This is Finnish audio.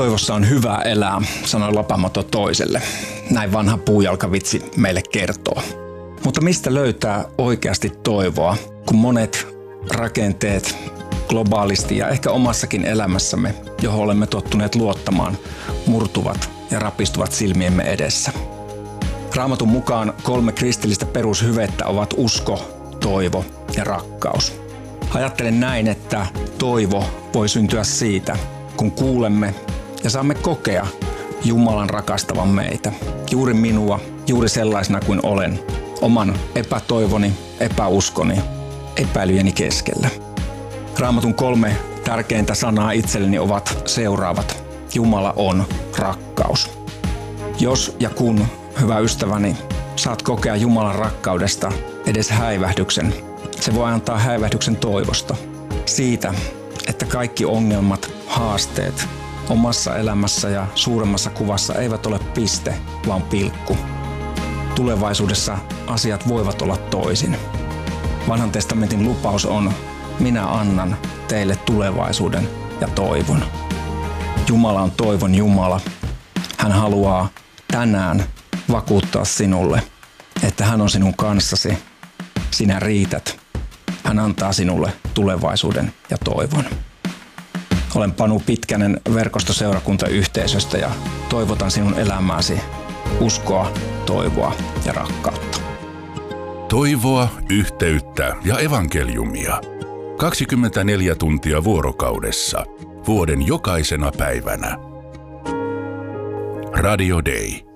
Toivossa on hyvä elää, sanoi Lapamato toiselle. Näin vanha puujalkavitsi meille kertoo. Mutta mistä löytää oikeasti toivoa, kun monet rakenteet globaalisti ja ehkä omassakin elämässämme, johon olemme tottuneet luottamaan, murtuvat ja rapistuvat silmiemme edessä? Raamatun mukaan 3 kristillistä perushyvettä ovat usko, toivo ja rakkaus. Ajattelen näin, että toivo voi syntyä siitä, kun kuulemme ja saamme kokea Jumalan rakastavan meitä, juuri minua, juuri sellaisena kuin olen, oman epätoivoni, epäuskoni, epäilyjeni keskellä. Raamatun 3 tärkeintä sanaa itselleni ovat seuraavat. Jumala on rakkaus. Jos ja kun, hyvä ystäväni, saat kokea Jumalan rakkaudesta edes häivähdyksen, se voi antaa häivähdyksen toivosta. Siitä, että kaikki ongelmat, haasteet omassa elämässä ja suuremmassa kuvassa eivät ole piste, vaan pilkku. Tulevaisuudessa asiat voivat olla toisin. Vanhan testamentin lupaus on: minä annan teille tulevaisuuden ja toivon. Jumala on toivon Jumala. Hän haluaa tänään vakuuttaa sinulle, että hän on sinun kanssasi. Sinä riität. Hän antaa sinulle tulevaisuuden ja toivon. Olen Panu Pitkänen verkostoseurakuntayhteisöstä ja toivotan sinun elämääsi uskoa, toivoa ja rakkautta. Toivoa, yhteyttä ja evankeliumia. 24 tuntia vuorokaudessa, vuoden jokaisena päivänä. Radio Day.